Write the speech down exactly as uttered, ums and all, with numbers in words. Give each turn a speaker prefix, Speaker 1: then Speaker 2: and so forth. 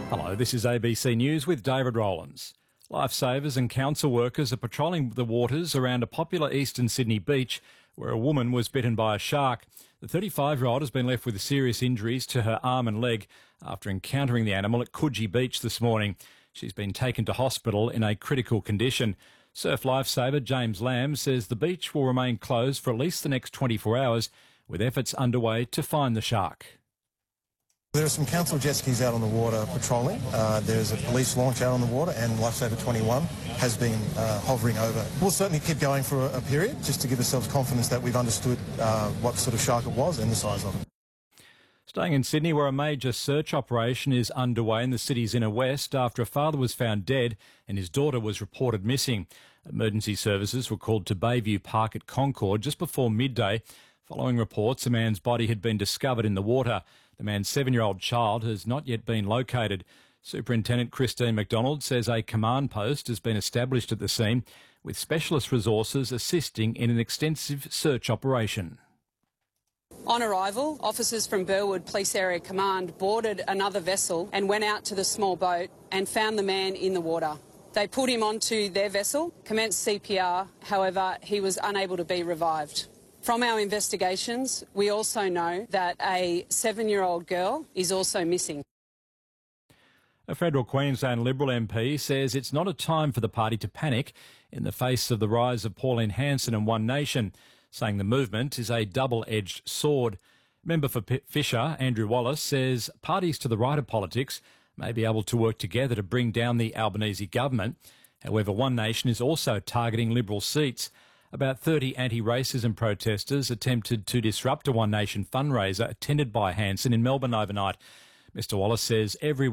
Speaker 1: Hello, this is A B C News with David Rowlands. Lifesavers and council workers are patrolling the waters around a popular eastern Sydney beach where a woman was bitten by a shark. The thirty-five-year-old has been left with serious injuries to her arm and leg after encountering the animal at Coogee Beach this morning. She's been taken to hospital in a critical condition. Surf lifesaver James Lamb says the beach will remain closed for at least the next twenty-four hours, with efforts underway to find the shark.
Speaker 2: There are some council jet skis out on the water patrolling. Uh, there's a police launch out on the water, and Lifesaver twenty-one has been uh, hovering over. We'll certainly keep going for a, a period just to give ourselves confidence that we've understood uh, what sort of shark it was and the size of it.
Speaker 1: Staying in Sydney, where a major search operation is underway in the city's inner west after a father was found dead and his daughter was reported missing. Emergency services were called to Bayview Park at Concord just before midday. Following reports, a man's body had been discovered in the water. The man's seven-year-old child has not yet been located. Superintendent Christine McDonald says a command post has been established at the scene with specialist resources assisting in an extensive search operation.
Speaker 3: On arrival, officers from Burwood Police Area Command boarded another vessel and went out to the small boat and found the man in the water. They put him onto their vessel, commenced C P R, however, he was unable to be revived. From our investigations, we also know that a seven-year-old girl is also missing.
Speaker 1: A federal Queensland Liberal M P says it's not a time for the party to panic in the face of the rise of Pauline Hanson and One Nation, saying the movement is a double-edged sword. Member for P- Fisher, Andrew Wallace, says parties to the right of politics may be able to work together to bring down the Albanese government. However, One Nation is also targeting Liberal seats. About thirty anti-racism protesters attempted to disrupt a One Nation fundraiser attended by Hanson in Melbourne overnight. Mister Wallace says every